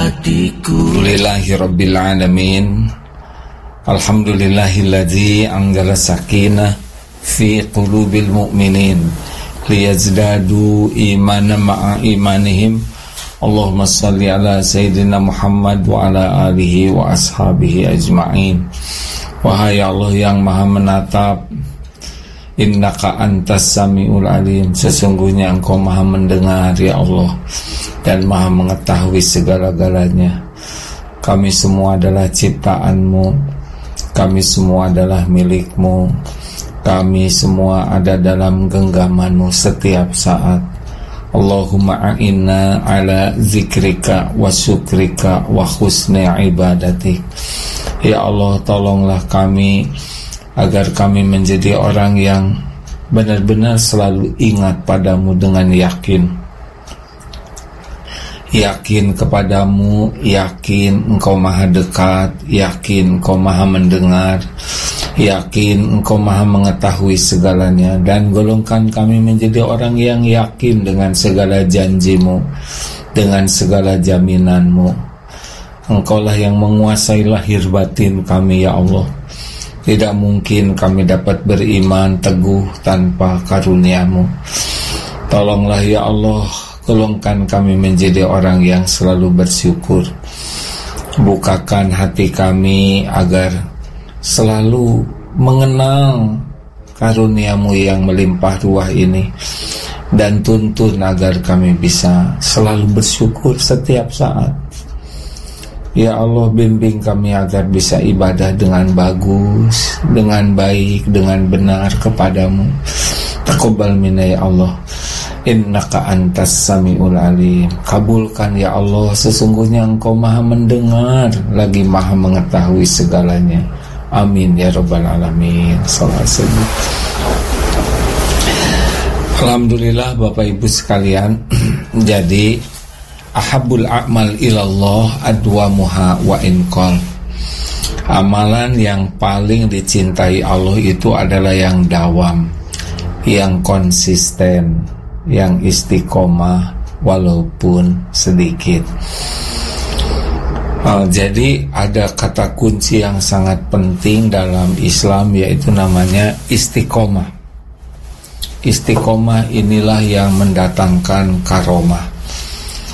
hatiku. Alhamdulillahirabbil alamin. Alhamdulillahilladzi anzala sakinah fi qulubil mu'minin liyazdadu imanan ma'a imanihim. Allahumma salli ala sayyidina Muhammad wa ala alihi wa ashabihi ajma'in. Wahai Allah yang maha menatap, innaka antas sami'ul alim, sesungguhnya engkau maha mendengar ya Allah dan maha mengetahui segala-galanya. Kami semua adalah ciptaanmu, kami semua adalah milikmu, kami semua ada dalam genggamanmu setiap saat. Allahumma a'inna ala zikrika wa syukrika wa husni ibadatik. Ya Allah, tolonglah kami agar kami menjadi orang yang benar-benar selalu ingat padamu dengan yakin. Yakin kepadamu, yakin engkau maha dekat, yakin engkau maha mendengar, yakin engkau maha mengetahui segalanya. Dan golongkan kami menjadi orang yang yakin dengan segala janjimu, dengan segala jaminanmu. Engkaulah yang menguasai lahir batin kami ya Allah. Tidak mungkin kami dapat beriman teguh tanpa karuniamu. Tolonglah ya Allah, golongkan kami menjadi orang yang selalu bersyukur. Bukakan hati kami agar selalu mengenang karuniamu yang melimpah ruah ini, dan tuntun agar kami bisa selalu bersyukur setiap saat. Ya Allah, bimbing kami agar bisa ibadah dengan bagus, dengan baik, dengan benar kepadamu. Taqabbal minna ya Allah, innaka antas sami'ul alim. Kabulkan ya Allah, sesungguhnya engkau maha mendengar lagi maha mengetahui segalanya. Amin ya rabbal alamin. Alhamdulillah Bapak Ibu sekalian. Jadi ahabul a'mal ilallah adwamuha wa inqal. Amalan yang paling dicintai Allah itu adalah yang dawam, yang konsisten, yang istiqomah walaupun sedikit. Jadi ada kata kunci yang sangat penting dalam Islam, yaitu namanya istiqomah. Istiqomah inilah yang mendatangkan karomah.